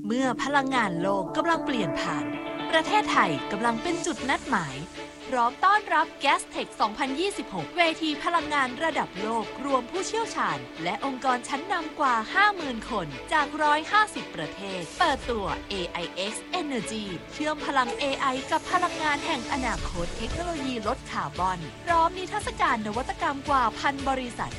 เมื่อพลังงานโลกกำลังเปลี่ยนผ่านประเทศไทยกำลังเป็นจุดนัดหมายพร้อมต้อนรับ Gastech 2026 เวทีพลังงานระดับโลกรวมผู้เชี่ยวชาญและองค์กรชั้นนำกว่า 50,000 คนจาก 150 ประเทศเปิดตัว AIX Energy เชื่อมพลัง AI กับพลังงานแห่งอนาคตเทคโนโลยีลดคาร์บอนพร้อมนิทรรศการนวัตกรรมกว่า 1,000 บริษัท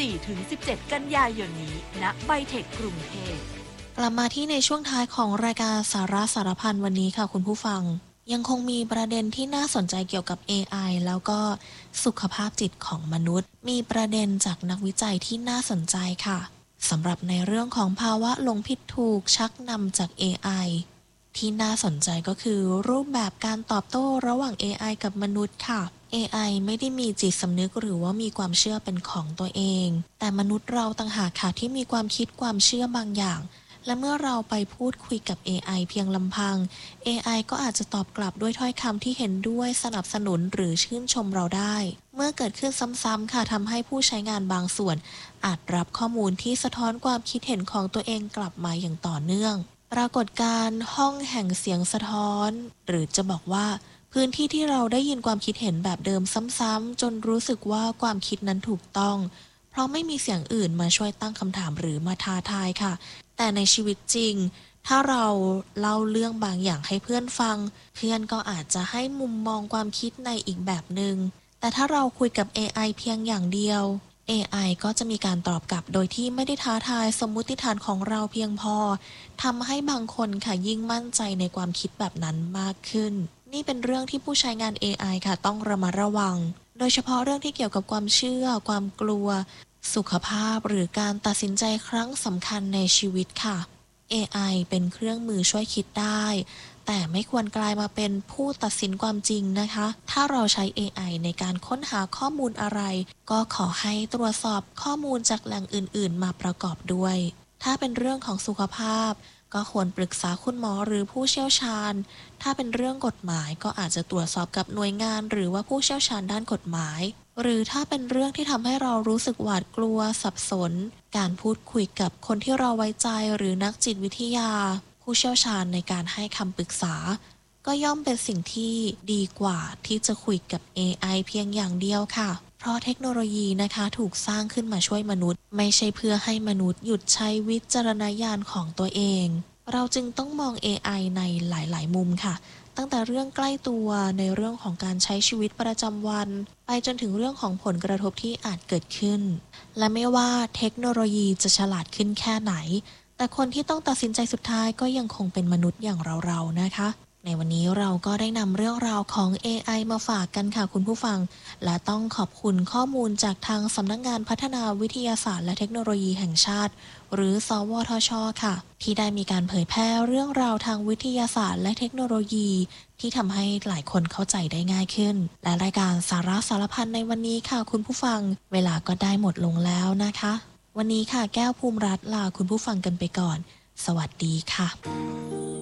14-17 กันยายนนี้ณไบเทคกรุงเทพกลับมาที่ในช่วงท้ายของรายการสาระสารพันวันนี้ค่ะคุณผู้ฟังยังคงมีประเด็นที่น่าสนใจเกี่ยวกับ AI แล้วก็สุขภาพจิตของมนุษย์มีประเด็นจากนักวิจัยที่น่าสนใจค่ะสำหรับในเรื่องของภาวะหลงผิดถูกชักนำจาก AI ที่น่าสนใจก็คือรูปแบบการตอบโต้ระหว่าง AI กับมนุษย์ค่ะ AI ไม่ได้มีจิตสำนึกหรือว่ามีความเชื่อเป็นของตัวเองแต่มนุษย์เราต่างหากค่ะที่มีความคิดความเชื่อบางอย่างและเมื่อเราไปพูดคุยกับ AI เพียงลำพัง AI ก็อาจจะตอบกลับด้วยถ้อยคำที่เห็นด้วยสนับสนุนหรือชื่นชมเราได้เมื่อเกิดขึ้นซ้ำๆค่ะทำให้ผู้ใช้งานบางส่วนอาจรับข้อมูลที่สะท้อนความคิดเห็นของตัวเองกลับมาอย่างต่อเนื่องปรากฏการณ์ห้องแห่งเสียงสะท้อนหรือจะบอกว่าพื้นที่ที่เราได้ยินความคิดเห็นแบบเดิมซ้ำๆจนรู้สึกว่าความคิดนั้นถูกต้องเพราะไม่มีเสียงอื่นมาช่วยตั้งคำถามหรือมาท้าทายค่ะแต่ในชีวิตจริงถ้าเราเล่าเรื่องบางอย่างให้เพื่อนฟังเพื่อนก็อาจจะให้มุมมองความคิดในอีกแบบหนึ่งแต่ถ้าเราคุยกับ AI เพียงอย่างเดียว AI ก็จะมีการตอบกลับโดยที่ไม่ได้ท้าทายสมมุติฐานของเราเพียงพอทำให้บางคนค่ะยิ่งมั่นใจในความคิดแบบนั้นมากขึ้นนี่เป็นเรื่องที่ผู้ใช้งาน AI ค่ะต้องระมัดระวังโดยเฉพาะเรื่องที่เกี่ยวกับความเชื่อความกลัวสุขภาพหรือการตัดสินใจครั้งสำคัญในชีวิตค่ะ AI เป็นเครื่องมือช่วยคิดได้แต่ไม่ควรกลายมาเป็นผู้ตัดสินความจริงนะคะถ้าเราใช้ AI ในการค้นหาข้อมูลอะไรก็ขอให้ตรวจสอบข้อมูลจากแหล่งอื่นๆมาประกอบด้วยถ้าเป็นเรื่องของสุขภาพก็ควรปรึกษาคุณหมอหรือผู้เชี่ยวชาญถ้าเป็นเรื่องกฎหมายก็อาจจะตรวจสอบกับหน่วยงานหรือว่าผู้เชี่ยวชาญด้านกฎหมายหรือถ้าเป็นเรื่องที่ทำให้เรารู้สึกหวาดกลัวสับสนการพูดคุยกับคนที่เราไว้ใจหรือนักจิตวิทยาผู้เชี่ยวชาญในการให้คำปรึกษาก็ย่อมเป็นสิ่งที่ดีกว่าที่จะคุยกับ AI เพียงอย่างเดียวค่ะเพราะเทคโนโลยีนะคะถูกสร้างขึ้นมาช่วยมนุษย์ไม่ใช่เพื่อให้มนุษย์หยุดใช้วิจารณญาณของตัวเองเราจึงต้องมอง AI ในหลายๆมุมค่ะตั้งแต่เรื่องใกล้ตัวในเรื่องของการใช้ชีวิตประจำวันไปจนถึงเรื่องของผลกระทบที่อาจเกิดขึ้นและไม่ว่าเทคโนโลยีจะฉลาดขึ้นแค่ไหนแต่คนที่ต้องตัดสินใจสุดท้ายก็ยังคงเป็นมนุษย์อย่างเราๆนะคะในวันนี้เราก็ได้นำเรื่องราวของ AI มาฝากกันค่ะคุณผู้ฟังและต้องขอบคุณข้อมูลจากทางสำนักงานพัฒนาวิทยาศาสตร์และเทคโนโลยีแห่งชาติหรือสวทช.ค่ะที่ได้มีการเผยแพร่เรื่องราวทางวิทยาศาสตร์และเทคโนโลยีที่ทำให้หลายคนเข้าใจได้ง่ายขึ้นและรายการสาระสารพันในวันนี้ค่ะคุณผู้ฟังเวลาก็ได้หมดลงแล้วนะคะวันนี้ค่ะแก้วภูมิรัตน์ลาคุณผู้ฟังกันไปก่อนสวัสดีค่ะ